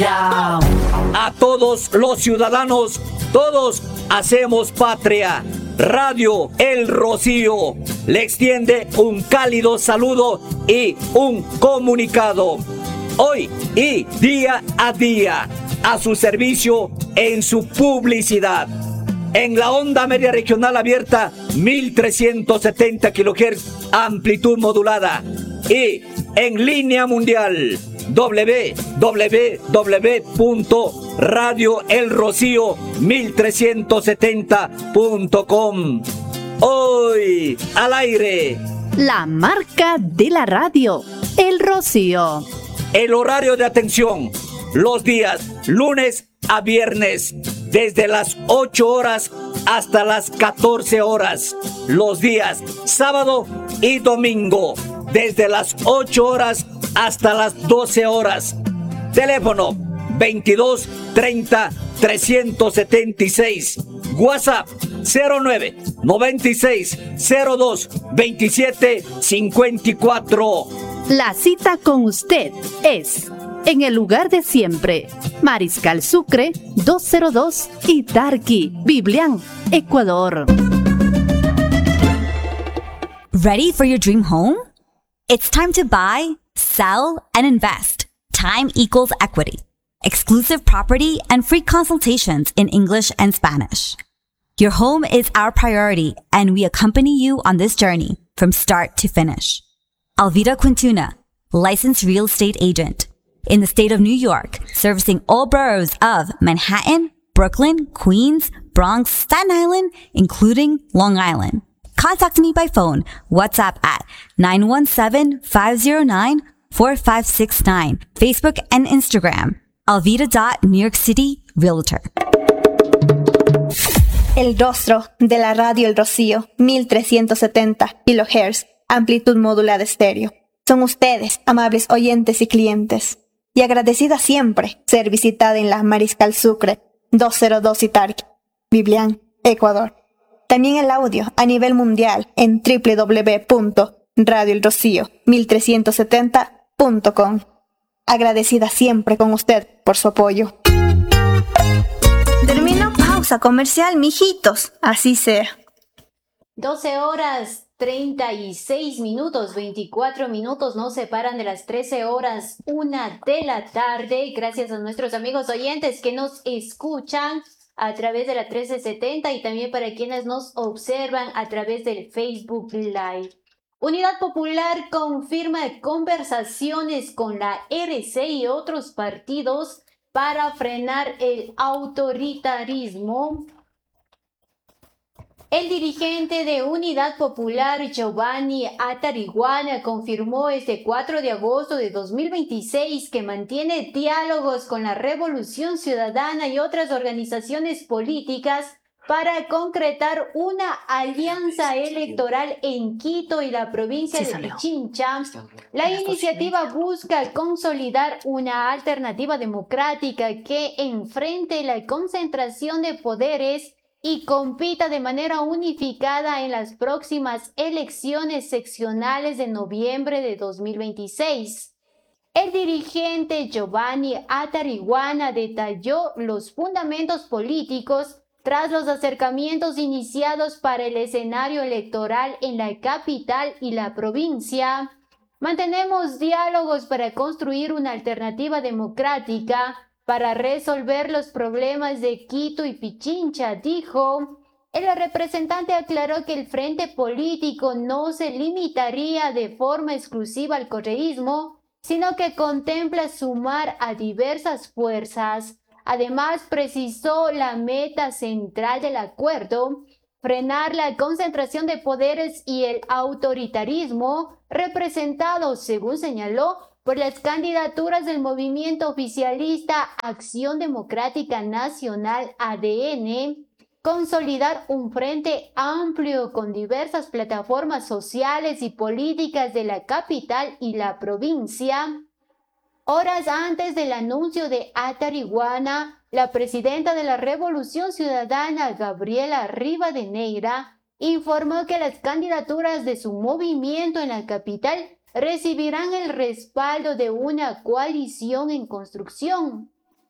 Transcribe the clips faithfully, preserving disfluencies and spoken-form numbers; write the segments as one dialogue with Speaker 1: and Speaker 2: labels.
Speaker 1: A todos los ciudadanos, todos hacemos patria. Radio El Rocío le extiende un cálido saludo y un comunicado. Hoy y día a día, a su servicio en su publicidad. En la onda media regional abierta, mil trescientos setenta kilohertz, amplitud modulada. Y en línea mundial, doble u doble u doble u punto radio el rocío mil trescientos setenta punto com. Hoy al aire,
Speaker 2: la marca de la radio, El Rocío.
Speaker 1: El horario de atención, los días lunes a viernes, desde las ocho horas hasta las catorce horas. Los días sábado y domingo, desde las ocho horas hasta las doce horas. Teléfono veintidós treinta trescientos setenta y seis. WhatsApp cero nueve noventa y seis cero dos veintisiete cincuenta y cuatro.
Speaker 2: La cita con usted es en el lugar de siempre, Mariscal Sucre doscientos dos y Tarqui, Biblián, Ecuador.
Speaker 3: Ready for your dream home? It's time to buy, sell, and invest. Time equals equity. Exclusive property and free consultations in English and Spanish. Your home is our priority, and we accompany you on this journey from start to finish. Alvida Quintuna, licensed real estate agent. In the state of New York, servicing all boroughs of Manhattan, Brooklyn, Queens, Bronx, Staten Island, including Long Island. Contact me by phone, WhatsApp at nine one seven, five zero nine, four five six nine, Facebook and Instagram, alvida dot new york city realtor.
Speaker 4: El rostro de la radio El Rocío, mil trescientos setenta kilohertz, amplitud modulada estéreo. Son ustedes, amables oyentes y clientes. Y agradecida siempre ser visitada en la Mariscal Sucre doscientos dos y Tarqui, Biblián, Ecuador. También el audio a nivel mundial en doble u doble u doble u punto radio el rocío mil trescientos setenta punto com. Agradecida siempre con usted por su apoyo. Termino pausa comercial, mijitos. Así sea.
Speaker 5: doce horas treinta y seis minutos, veinticuatro minutos nos separan de las trece horas, una de la tarde. Gracias a nuestros amigos oyentes que nos escuchan a través de la trece setenta y también para quienes nos observan a través del Facebook Live. Unidad Popular confirma conversaciones con la R C y otros partidos para frenar el autoritarismo. El dirigente de Unidad Popular, Giovanni Atariguana, confirmó este cuatro de agosto de dos mil veintiséis que mantiene diálogos con la Revolución Ciudadana y otras organizaciones políticas para concretar una alianza electoral en Quito y la provincia de Pichincha. La iniciativa busca consolidar una alternativa democrática que enfrente la concentración de poderes y compita de manera unificada en las próximas elecciones seccionales de noviembre de dos mil veintiséis. El dirigente Giovanni Atariguana detalló los fundamentos políticos tras los acercamientos iniciados para el escenario electoral en la capital y la provincia. Mantenemos diálogos para construir una alternativa democrática para resolver los problemas de Quito y Pichincha, dijo. El representante aclaró que el frente político no se limitaría de forma exclusiva al correísmo, sino que contempla sumar a diversas fuerzas. Además, precisó la meta central del acuerdo: frenar la concentración de poderes y el autoritarismo representado, según señaló, por las candidaturas del movimiento oficialista Acción Democrática Nacional A D N, consolidar un frente amplio con diversas plataformas sociales y políticas de la capital y la provincia. Horas antes del anuncio de Atariguana, la presidenta de la Revolución Ciudadana, Gabriela Rivadeneira, informó que las candidaturas de su movimiento en la capital recibirán el respaldo de una coalición en construcción.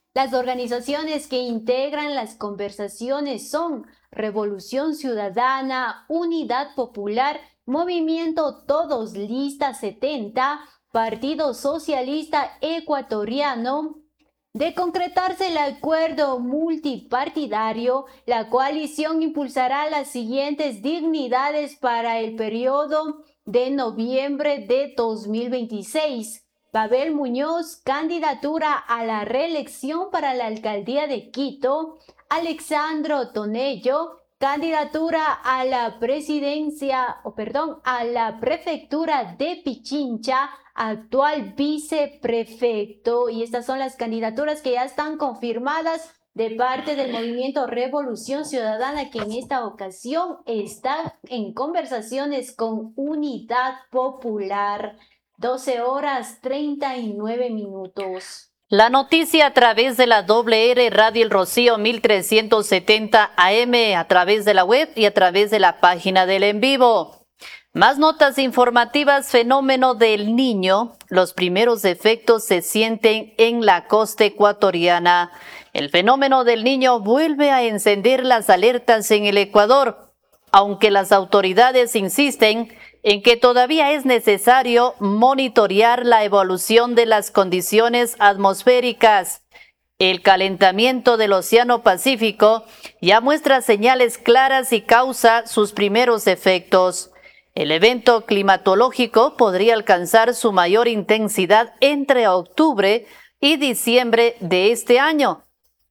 Speaker 5: Las organizaciones que integran las conversaciones son Revolución Ciudadana, Unidad Popular, Movimiento Todos Lista setenta, Partido Socialista Ecuatoriano. De concretarse el acuerdo multipartidario, la coalición impulsará las siguientes dignidades para el periodo de noviembre de dos mil veintiséis. Babel Muñoz, candidatura a la reelección para la alcaldía de Quito. Alexandro Tonello, candidatura a la presidencia, o perdón, a la prefectura de Pichincha, actual viceprefecto. Y estas son las candidaturas que ya están confirmadas de parte del movimiento Revolución Ciudadana, que en esta ocasión está en conversaciones con Unidad Popular. doce horas treinta y nueve minutos.
Speaker 6: La noticia a través de la doble R Radio El Rocío mil trescientos setenta A M, a través de la web y a través de la página del en vivo. Más notas informativas. Fenómeno del Niño. Los primeros efectos se sienten en la costa ecuatoriana. El fenómeno del Niño vuelve a encender las alertas en el Ecuador, aunque las autoridades insisten en que todavía es necesario monitorear la evolución de las condiciones atmosféricas. El calentamiento del Océano Pacífico ya muestra señales claras y causa sus primeros efectos. El evento climatológico podría alcanzar su mayor intensidad entre octubre y diciembre de este año.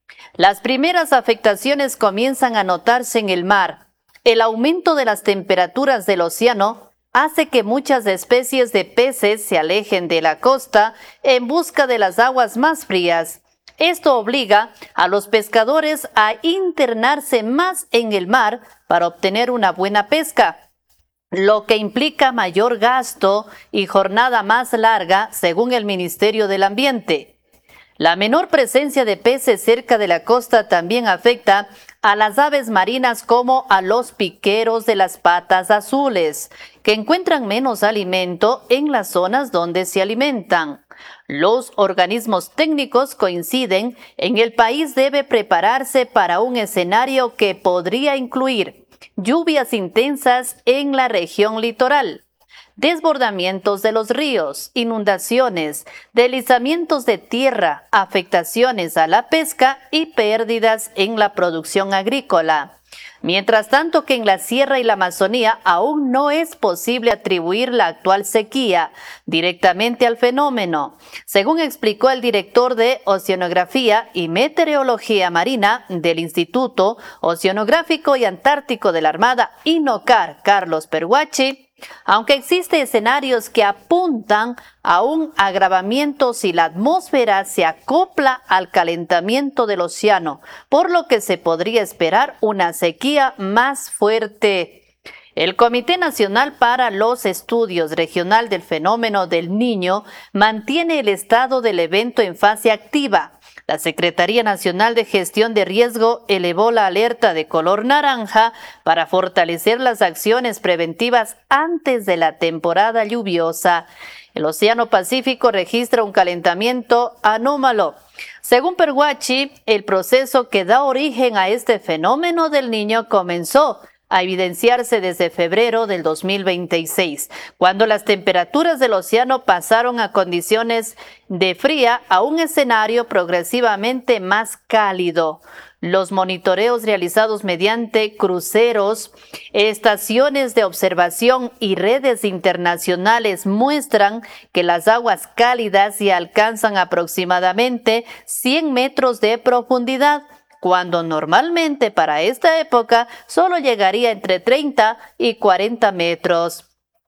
Speaker 6: Las primeras afectaciones comienzan a notarse en el mar. El aumento de las temperaturas del océano hace que muchas especies de peces se alejen de la costa en busca de las aguas más frías. Esto obliga a los pescadores a internarse más en el mar para obtener una buena pesca, lo que implica mayor gasto y jornada más larga, según el Ministerio del Ambiente. La menor presencia de peces cerca de la costa también afecta a las aves marinas, como a los piqueros de las patas azules, que encuentran menos alimento en las zonas donde se alimentan. Los organismos técnicos coinciden en que el país debe prepararse para un escenario que podría incluir lluvias intensas en la región litoral, desbordamientos de los ríos, inundaciones, deslizamientos de tierra, afectaciones a la pesca y pérdidas en la producción agrícola. Mientras tanto que en la Sierra y la Amazonía aún no es posible atribuir la actual sequía directamente al fenómeno, según explicó el director de Oceanografía y Meteorología Marina del Instituto Oceanográfico y Antártico de la Armada, INOCAR, Carlos Perhuachi. Aunque existen escenarios que apuntan a un agravamiento si la atmósfera se acopla al calentamiento del océano, por lo que se podría esperar una sequía más fuerte. El Comité Nacional para los Estudios Regional del Fenómeno del Niño mantiene el estado del evento en fase activa. La Secretaría Nacional de Gestión de Riesgo elevó la alerta de color naranja para fortalecer las acciones preventivas antes de la temporada lluviosa. El Océano Pacífico registra un calentamiento anómalo. Según Perhuachi, el proceso que da origen a este fenómeno del Niño comenzó a evidenciarse desde febrero del dos mil veintiséis, cuando las temperaturas del océano pasaron a condiciones de fría a un escenario progresivamente más cálido. Los monitoreos realizados mediante cruceros, estaciones de observación y redes internacionales muestran que las aguas cálidas ya alcanzan aproximadamente cien metros de profundidad, cuando normalmente para esta época solo llegaría entre treinta y cuarenta metros.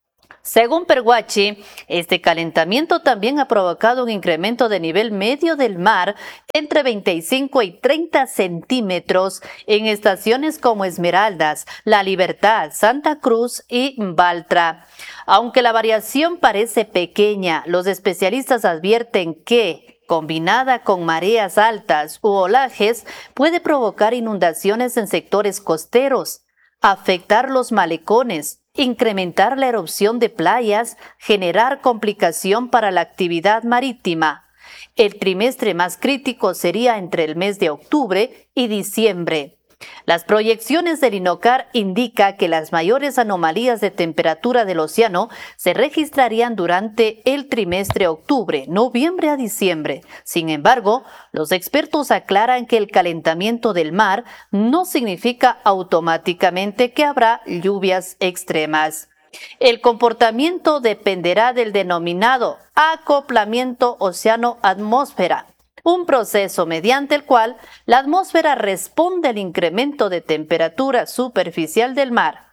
Speaker 6: Según Perhuachi, este calentamiento también ha provocado un incremento de nivel medio del mar entre veinticinco y treinta centímetros en estaciones como Esmeraldas, La Libertad, Santa Cruz y Baltra. Aunque la variación parece pequeña, los especialistas advierten que, combinada con mareas altas u olajes, puede provocar inundaciones en sectores costeros, afectar los malecones, incrementar la erupción de playas, generar complicación para la actividad marítima. El trimestre más crítico sería entre el mes de octubre y diciembre. Las proyecciones del INOCAR indican que las mayores anomalías de temperatura del océano se registrarían durante el trimestre octubre, noviembre a diciembre. Sin embargo, los expertos aclaran que el calentamiento del mar no significa automáticamente que habrá lluvias extremas. El comportamiento dependerá del denominado acoplamiento océano-atmósfera, un proceso mediante el cual la atmósfera responde al incremento de temperatura superficial del mar.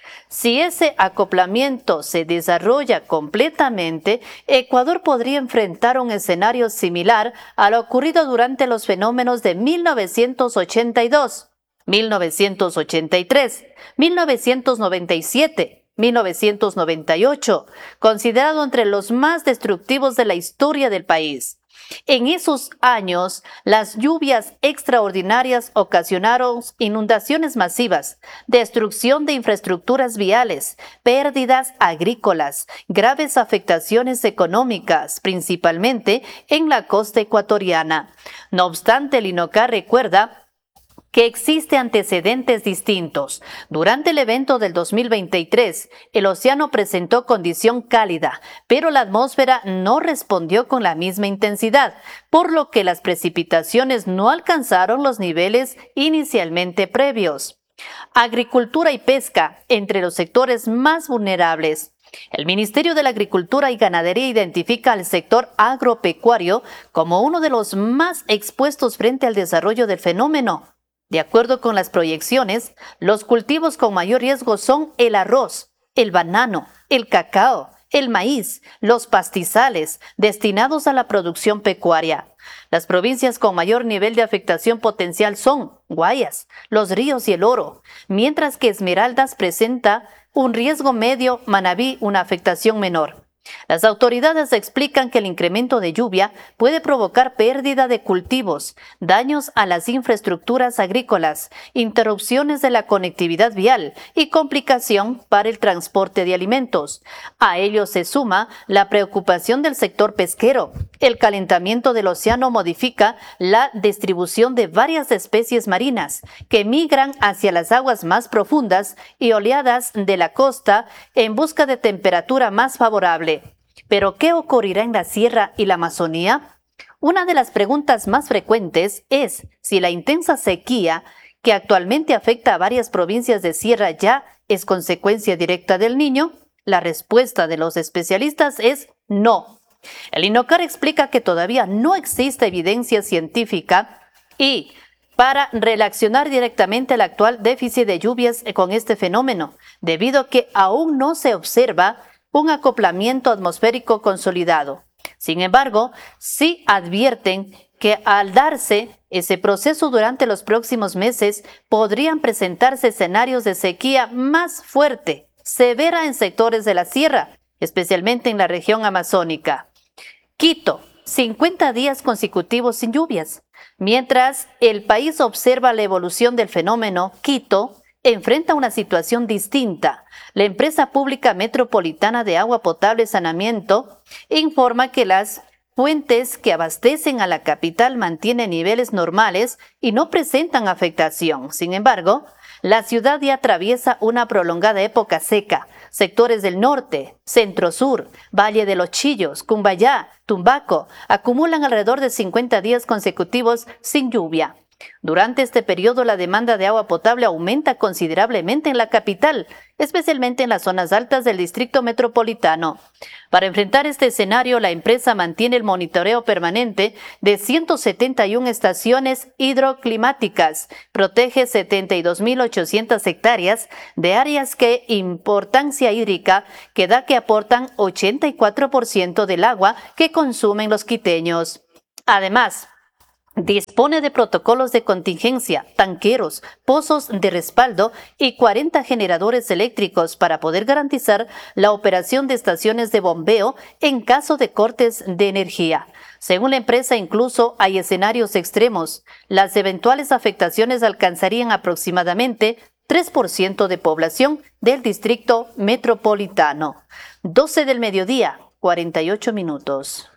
Speaker 6: Si ese acoplamiento se desarrolla completamente, Ecuador podría enfrentar un escenario similar a lo ocurrido durante los fenómenos de mil novecientos ochenta y dos, mil novecientos ochenta y tres, mil novecientos noventa y siete, mil novecientos noventa y ocho, considerado entre los más destructivos de la historia del país. En esos años, las lluvias extraordinarias ocasionaron inundaciones masivas, destrucción de infraestructuras viales, pérdidas agrícolas, graves afectaciones económicas, principalmente en la costa ecuatoriana. No obstante, el INOCAR recuerda que existen antecedentes distintos. Durante el evento del dos mil veintitrés, el océano presentó condición cálida, pero la atmósfera no respondió con la misma intensidad, por lo que las precipitaciones no alcanzaron los niveles inicialmente previos. Agricultura y pesca, entre los sectores más vulnerables. El Ministerio de la Agricultura y Ganadería identifica al sector agropecuario como uno de los más expuestos frente al desarrollo del fenómeno. De acuerdo con las proyecciones, los cultivos con mayor riesgo son el arroz, el banano, el cacao, el maíz, los pastizales destinados a la producción pecuaria. Las provincias con mayor nivel de afectación potencial son Guayas, Los Ríos y El Oro, mientras que Esmeraldas presenta un riesgo medio, Manabí una afectación menor. Las autoridades explican que el incremento de lluvia puede provocar pérdida de cultivos, daños a las infraestructuras agrícolas, interrupciones de la conectividad vial y complicación para el transporte de alimentos. A ello se suma la preocupación del sector pesquero. El calentamiento del océano modifica la distribución de varias especies marinas que migran hacia las aguas más profundas y oleadas de la costa en busca de temperatura más favorable. ¿Pero qué ocurrirá en la sierra y la Amazonía? Una de las preguntas más frecuentes es si la intensa sequía que actualmente afecta a varias provincias de sierra ya es consecuencia directa del Niño. La respuesta de los especialistas es no. El INOCAR explica que todavía no existe evidencia científica y para relacionar directamente el actual déficit de lluvias con este fenómeno, debido a que aún no se observa un acoplamiento atmosférico consolidado. Sin embargo, sí advierten que al darse ese proceso durante los próximos meses podrían presentarse escenarios de sequía más fuerte, severa en sectores de la sierra, especialmente en la región amazónica. Quito, cincuenta días consecutivos sin lluvias. Mientras el país observa la evolución del fenómeno, Quito enfrenta una situación distinta. La empresa pública metropolitana de agua potable Saneamiento informa que las fuentes que abastecen a la capital mantienen niveles normales y no presentan afectación. Sin embargo, la ciudad ya atraviesa una prolongada época seca. Sectores del norte, centro-sur, Valle de los Chillos, Cumbayá, Tumbaco acumulan alrededor de cincuenta días consecutivos sin lluvia. Durante este periodo, la demanda de agua potable aumenta considerablemente en la capital, especialmente en las zonas altas del distrito metropolitano. Para enfrentar este escenario, la empresa mantiene el monitoreo permanente de ciento setenta y una estaciones hidroclimáticas, protege setenta y dos mil ochocientas hectáreas de áreas que importancia hídrica que da que aportan ochenta y cuatro por ciento del agua que consumen los quiteños. Además, dispone de protocolos de contingencia, tanqueros, pozos de respaldo y cuarenta generadores eléctricos para poder garantizar la operación de estaciones de bombeo en caso de cortes de energía. Según la empresa, incluso hay escenarios extremos. Las eventuales afectaciones alcanzarían aproximadamente tres por ciento de población del distrito metropolitano. doce del mediodía, cuarenta y ocho minutos.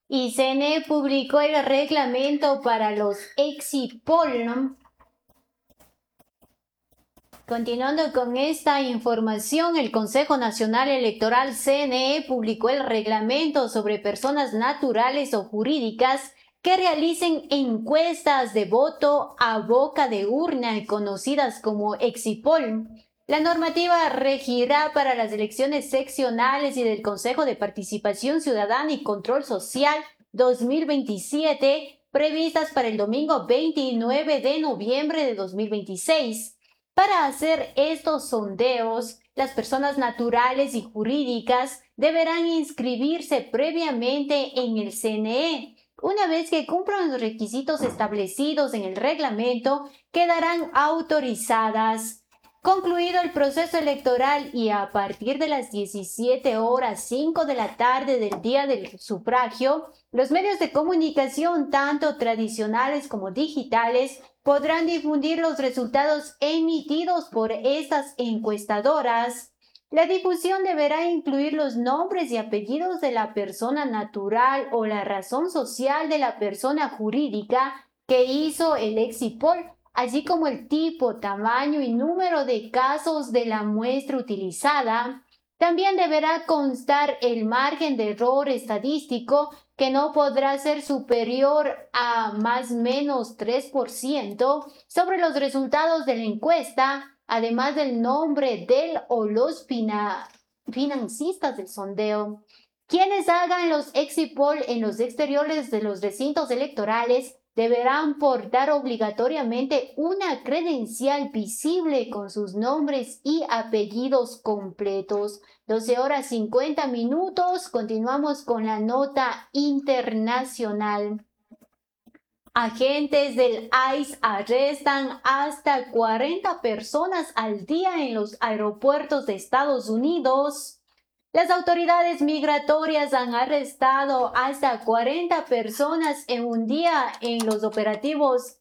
Speaker 5: Y C N E publicó el reglamento para los Exipol. Continuando con esta información, el Consejo Nacional Electoral C N E publicó el reglamento sobre personas naturales o jurídicas que realicen encuestas de voto a boca de urna, conocidas como Exipol. La normativa regirá para las elecciones seccionales y del Consejo de Participación Ciudadana y Control Social dos mil veintisiete, previstas para el domingo veintinueve de noviembre de dos mil veintiséis. Para hacer estos sondeos, las personas naturales y jurídicas deberán inscribirse previamente en el C N E. Una vez que cumplan los requisitos establecidos en el reglamento, quedarán autorizadas. Concluido el proceso electoral y a partir de las diecisiete horas cinco de la tarde del día del sufragio, los medios de comunicación, tanto tradicionales como digitales, podrán difundir los resultados emitidos por estas encuestadoras. La difusión deberá incluir los nombres y apellidos de la persona natural o la razón social de la persona jurídica que hizo el Exipol, así como el tipo, tamaño y número de casos de la muestra utilizada. También deberá constar el margen de error estadístico, que no podrá ser superior a más o menos tres por ciento sobre los resultados de la encuesta, además del nombre del o los fina, financistas del sondeo. Quienes hagan los Exipol en los exteriores de los recintos electorales deberán portar obligatoriamente una credencial visible con sus nombres y apellidos completos. doce horas cincuenta minutos. Continuamos con la nota internacional. Agentes del I C E arrestan hasta cuarenta personas al día en los aeropuertos de Estados Unidos. Las autoridades migratorias han arrestado hasta cuarenta personas en un día en los operativos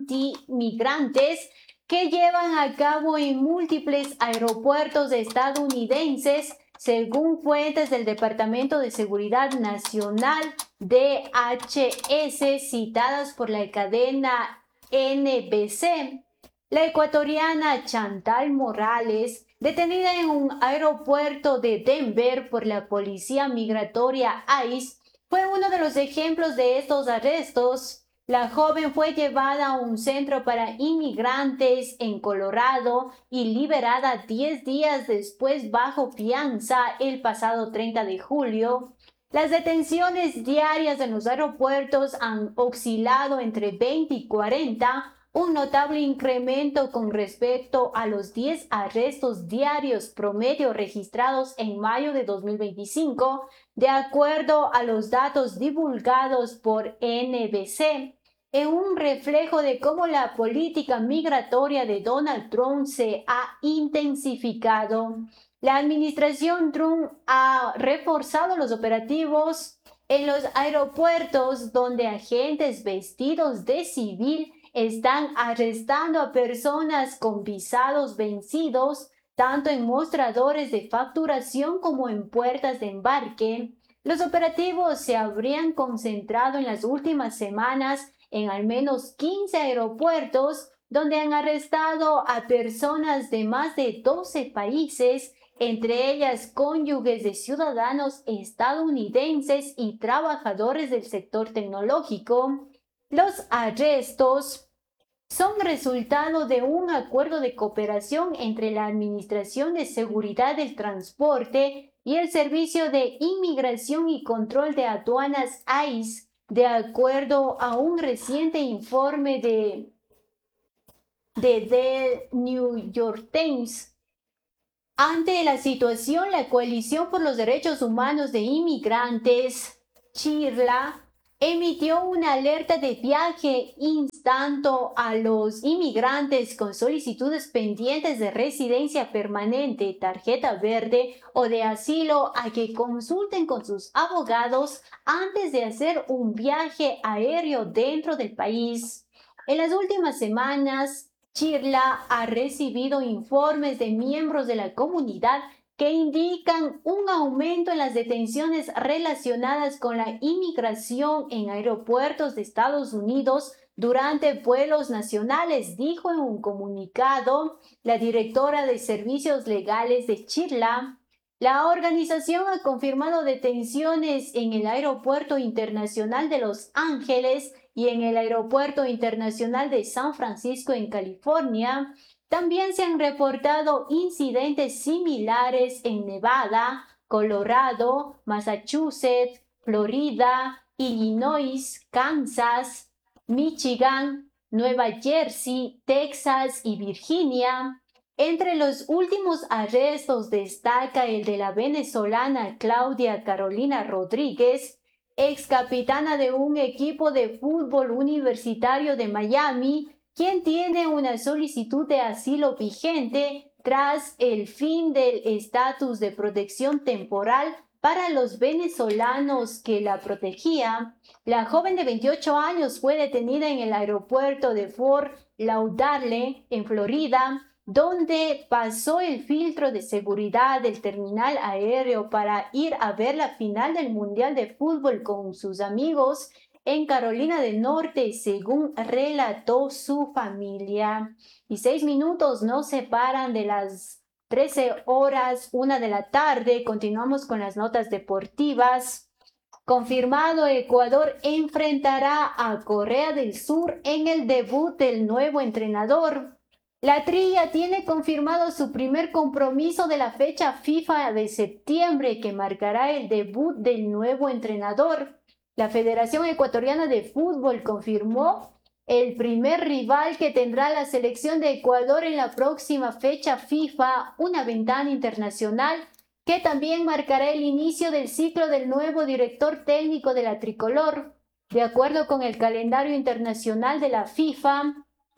Speaker 5: antimigrantes que llevan a cabo en múltiples aeropuertos estadounidenses, según fuentes del Departamento de Seguridad Nacional D H S citadas por la cadena N B C. La ecuatoriana Chantal Morales, detenida en un aeropuerto de Denver por la policía migratoria I C E, fue uno de los ejemplos de estos arrestos. La joven fue llevada a un centro para inmigrantes en Colorado y liberada diez días después bajo fianza el pasado treinta de julio. Las detenciones diarias en los aeropuertos han oscilado entre veinte y cuarenta, un notable incremento con respecto a los diez arrestos diarios promedio registrados en mayo de dos mil veinticinco, de acuerdo a los datos divulgados por N B C, en un reflejo de cómo la política migratoria de Donald Trump se ha intensificado. La administración Trump ha reforzado los operativos en los aeropuertos, donde agentes vestidos de civil están arrestando a personas con visados vencidos, tanto en mostradores de facturación como en puertas de embarque. Los operativos se habrían concentrado en las últimas semanas en al menos quince aeropuertos, donde han arrestado a personas de más de doce países, entre ellas cónyuges de ciudadanos estadounidenses y trabajadores del sector tecnológico. Los arrestos son resultado de un acuerdo de cooperación entre la Administración de Seguridad del Transporte y el Servicio de Inmigración y Control de Aduanas I C E, de acuerdo a un reciente informe de, de The New York Times. Ante la situación, la Coalición por los Derechos Humanos de Inmigrantes, CHIRLA, emitió una alerta de viaje instando a los inmigrantes con solicitudes pendientes de residencia permanente, tarjeta verde o de asilo a que consulten con sus abogados antes de hacer un viaje aéreo dentro del país. En las últimas semanas, CHIRLA ha recibido informes de miembros de la comunidad que indican un aumento en las detenciones relacionadas con la inmigración en aeropuertos de Estados Unidos durante vuelos nacionales, dijo en un comunicado la directora de Servicios Legales de Chirla. La organización ha confirmado detenciones en el Aeropuerto Internacional de Los Ángeles y en el Aeropuerto Internacional de San Francisco en California. También se han reportado incidentes similares en Nevada, Colorado, Massachusetts, Florida, Illinois, Kansas, Michigan, Nueva Jersey, Texas y Virginia. Entre los últimos arrestos destaca el de la venezolana Claudia Carolina Rodríguez, ex capitana de un equipo de fútbol universitario de Miami, quien tiene una solicitud de asilo vigente tras el fin del estatus de protección temporal para los venezolanos que la protegía. La joven de veintiocho años fue detenida en el aeropuerto de Fort Lauderdale, en Florida, donde pasó el filtro de seguridad del terminal aéreo para ir a ver la final del Mundial de Fútbol con sus amigos en Carolina del Norte, según relató su familia. Y seis minutos nos separan de las trece horas, una de la tarde. Continuamos con las notas deportivas. Confirmado, Ecuador enfrentará a Corea del Sur en el debut del nuevo entrenador. La Trilla tiene confirmado su primer compromiso de la fecha FIFA de septiembre, que marcará el debut del nuevo entrenador. La Federación Ecuatoriana de Fútbol confirmó el primer rival que tendrá la selección de Ecuador en la próxima fecha FIFA, una ventana internacional que también marcará el inicio del ciclo del nuevo director técnico de la tricolor. De acuerdo con el calendario internacional de la FIFA,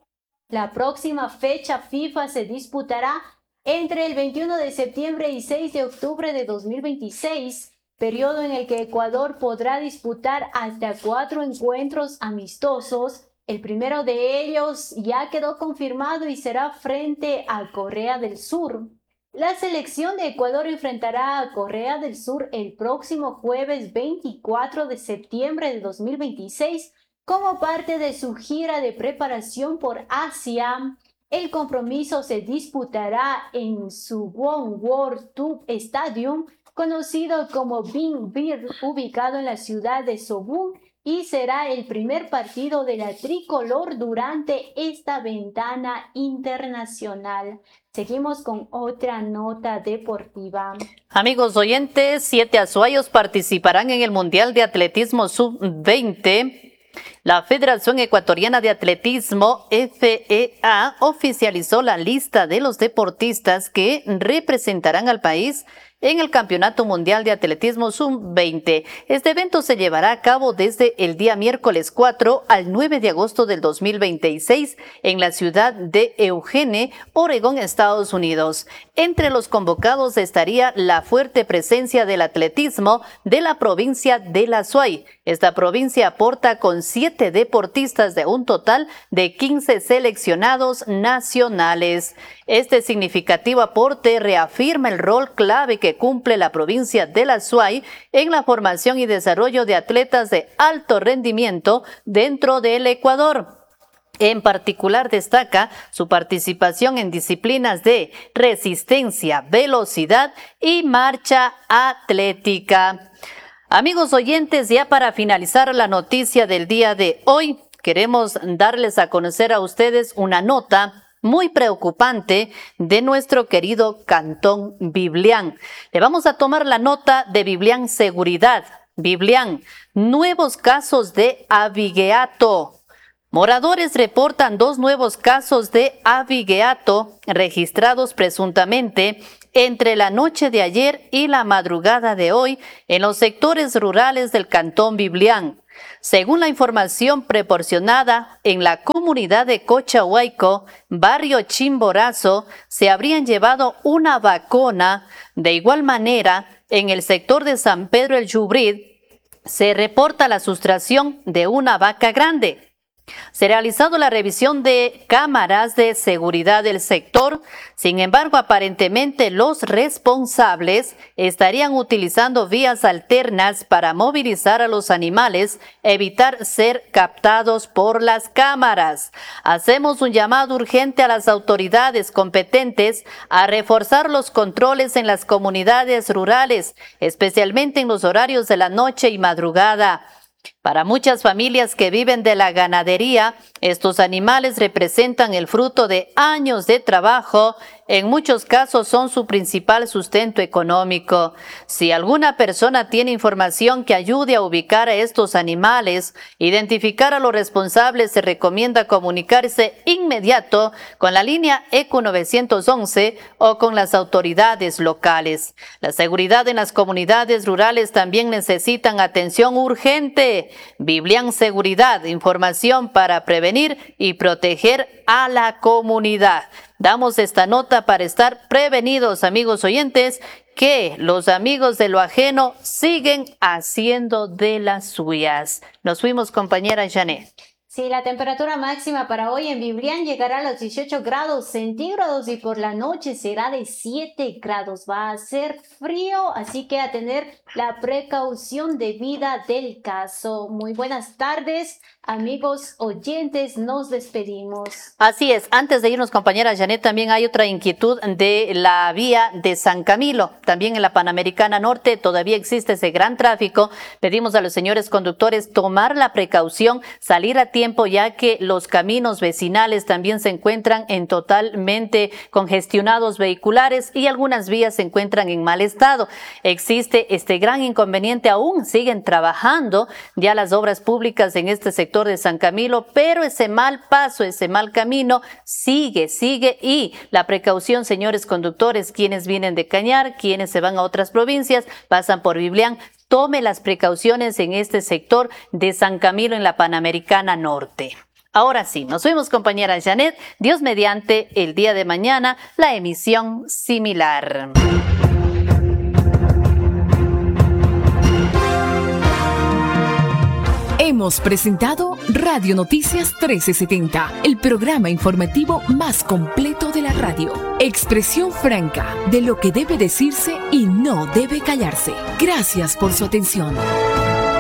Speaker 5: la próxima fecha FIFA se disputará entre el veintiuno de septiembre y seis de octubre de dos mil veintiséis, periodo en el que Ecuador podrá disputar hasta cuatro encuentros amistosos. El primero de ellos ya quedó confirmado y será frente a Corea del Sur. La selección de Ecuador enfrentará a Corea del Sur el próximo jueves veinticuatro de septiembre de dos mil veintiséis como parte de su gira de preparación por Asia. El compromiso se disputará en Suwon World Tube Stadium, conocido como Bing Bir, ubicado en la ciudad de Sobún, y será el primer partido de la tricolor durante esta ventana internacional. Seguimos con otra nota deportiva.
Speaker 6: Amigos oyentes, siete azuayos participarán en el Mundial de Atletismo sub veinte. La Federación Ecuatoriana de Atletismo, F E A, oficializó la lista de los deportistas que representarán al país en el Campeonato Mundial de Atletismo sub veinte. Este evento se llevará a cabo desde el día miércoles cuatro al nueve de agosto del dos mil veintiséis en la ciudad de Eugene, Oregón, Estados Unidos. Entre los convocados estaría la fuerte presencia del atletismo de la provincia del Azuay. Esta provincia aporta con siete deportistas de un total de quince seleccionados nacionales. Este significativo aporte reafirma el rol clave que cumple la provincia del Azuay en la formación y desarrollo de atletas de alto rendimiento dentro del Ecuador. En particular destaca su participación en disciplinas de resistencia, velocidad y marcha atlética. Amigos oyentes, ya para finalizar la noticia del día de hoy, queremos darles a conocer a ustedes una nota muy preocupante de nuestro querido Cantón Biblián. Le vamos a tomar la nota de Biblián Seguridad. Biblián, nuevos casos de abigeato. Moradores reportan dos nuevos casos de abigeato registrados presuntamente entre la noche de ayer y la madrugada de hoy en los sectores rurales del Cantón Biblián. Según la información proporcionada, en la comunidad de Cochahuayco, barrio Chimborazo, se habrían llevado una vacuna. De igual manera, en el sector de San Pedro el Yubrid, se reporta la sustracción de una vaca grande. Se ha realizado la revisión de cámaras de seguridad del sector. Sin embargo, aparentemente los responsables estarían utilizando vías alternas para movilizar a los animales, evitar ser captados por las cámaras. Hacemos un llamado urgente a las autoridades competentes a reforzar los controles en las comunidades rurales, especialmente en los horarios de la noche y madrugada. Para muchas familias que viven de la ganadería, estos animales representan el fruto de años de trabajo. En muchos casos son su principal sustento económico. Si alguna persona tiene información que ayude a ubicar a estos animales, identificar a los responsables, se recomienda comunicarse inmediato con la línea E Q nueve once o con las autoridades locales. La seguridad en las comunidades rurales también necesitan atención urgente. Biblian Seguridad, información para prevenir y proteger a la comunidad. Damos esta nota para estar prevenidos, amigos oyentes, que los amigos de lo ajeno siguen haciendo de las suyas. Nos fuimos, compañera Janet.
Speaker 5: Sí, la temperatura máxima para hoy en Biblian llegará a los dieciocho grados centígrados y por la noche será de siete grados. Va a ser frío, así que a tener la precaución debida del caso. Muy buenas tardes, amigos oyentes, nos despedimos.
Speaker 6: Así es, antes de irnos, compañera Janet, también hay otra inquietud de la vía de San Camilo. También en la Panamericana Norte todavía existe ese gran tráfico. Pedimos a los señores conductores tomar la precaución, salir a tiempo, ya que los caminos vecinales también se encuentran en totalmente congestionados vehiculares y algunas vías se encuentran en mal estado. Existe este gran inconveniente, aún siguen trabajando ya las obras públicas en este sector de San Camilo, pero ese mal paso, ese mal camino sigue, sigue y la precaución, señores conductores, quienes vienen de Cañar, quienes se van a otras provincias, pasan por Biblian, tome las precauciones en este sector de San Camilo en la Panamericana Norte. Ahora sí, nos vemos, compañera Janet. Dios mediante, el día de mañana, la emisión similar.
Speaker 7: Hemos presentado Radio Noticias trece setenta, el programa informativo más completo de la radio. Expresión franca de lo que debe decirse y no debe callarse. Gracias por su atención.